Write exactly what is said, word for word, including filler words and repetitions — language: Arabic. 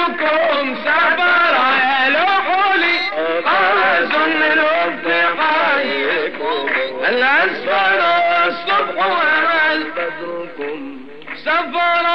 بدركم سفر يا لحولي غاز من وفقايكم الأسفر الصبح ومال بدركم سفر